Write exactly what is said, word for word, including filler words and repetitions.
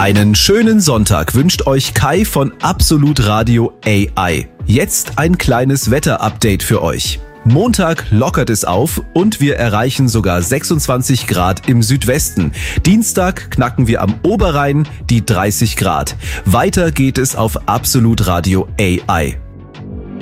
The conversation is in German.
Einen schönen Sonntag wünscht euch Kai von Absolut Radio A I. Jetzt ein kleines Wetter-Update für euch. Montag lockert es auf und wir erreichen sogar sechsundzwanzig Grad im Südwesten. Dienstag knacken wir am Oberrhein die dreißig Grad. Weiter geht es auf Absolut Radio A I.